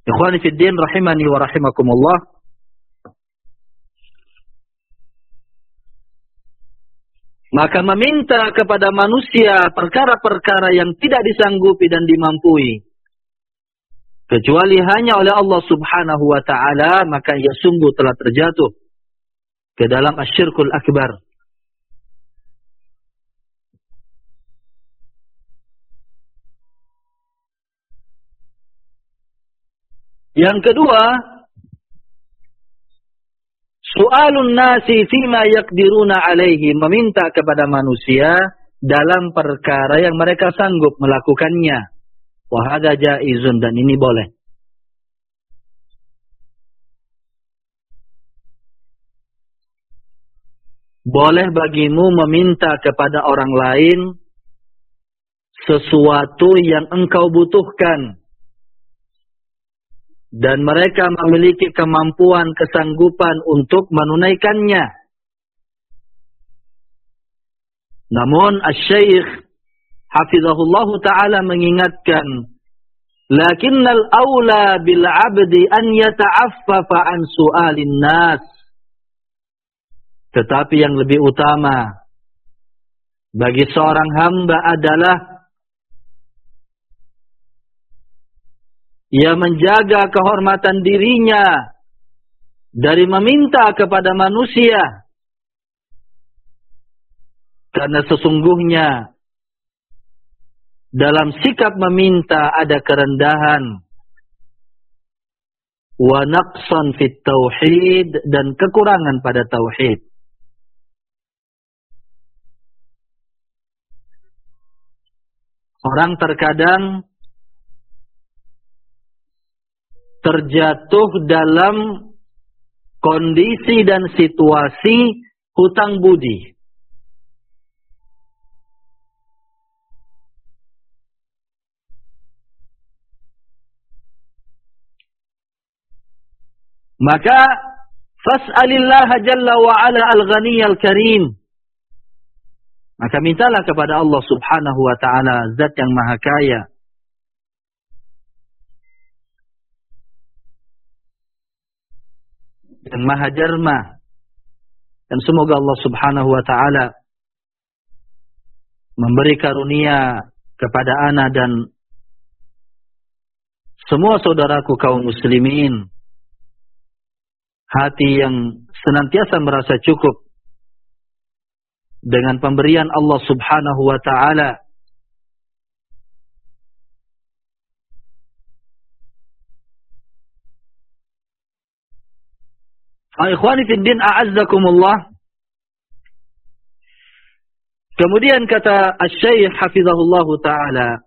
Ikhwani fid din rahimani wa rahimakumullah. Maka meminta kepada manusia perkara-perkara yang tidak disanggupi dan dimampui kecuali hanya oleh Allah Subhanahu wa ta'ala, maka ia sungguh telah terjatuh ke dalam asyirkul akbar. Yang kedua, su'alun nasi fima yaqdiruna alaihi, meminta kepada manusia dalam perkara yang mereka sanggup melakukannya. Wa hadza jaizun, dan ini boleh. Boleh bagimu meminta kepada orang lain sesuatu yang engkau butuhkan dan mereka memiliki kemampuan, kesanggupan untuk menunaikannya. Namun Asy-Syaikh hafizahullahu ta'ala mengingatkan, lakinnal aula bil 'abdi an yata'affafa an su'alin nas. Tetapi yang lebih utama bagi seorang hamba adalah ia menjaga kehormatan dirinya dari meminta kepada manusia. Karena sesungguhnya dalam sikap meminta ada kerendahan, wa naqsan fit tauhid, dan kekurangan pada tauhid. Orang terkadang terjatuh dalam kondisi dan situasi hutang budi. Maka fas'alillaha jalla wa ala al-ghaniyyal karim. Maka mintalah kepada Allah Subhanahu wa ta'ala, zat yang maha kaya, yang maha derma. Dan semoga Allah Subhanahu wa ta'ala memberi karunia kepada ana dan semua saudaraku kaum muslimin hati yang senantiasa merasa cukup dengan pemberian Allah Subhanahu wa ta'ala. Ikhwani fid din, a'azzakumullah. Kemudian kata Asy-Syaikh hafizahullahu ta'ala,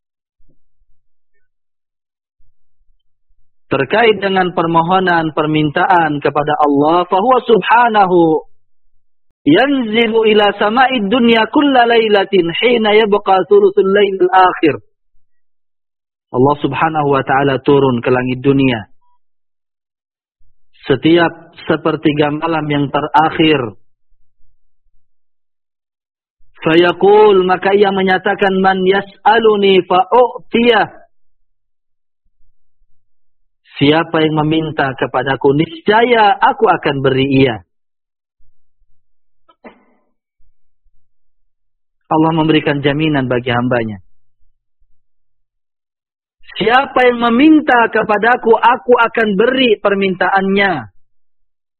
terkait dengan permohonan, permintaan kepada Allah, fahuwa subhanahu yanzilu ila sama'id dunya kulla lailatin hina yabqa thuluthul lailil akhir. Allah Subhanahu wa ta'ala turun ke langit dunia setiap sepertiga malam yang terakhir. Fayaqul, maka ia menyatakan, man yas'aluni fa'u'tiyah. Siapa yang meminta kepadaku, niscaya aku akan beri ia. Allah memberikan jaminan bagi hambanya. Siapa yang meminta kepadaku, aku akan beri permintaannya.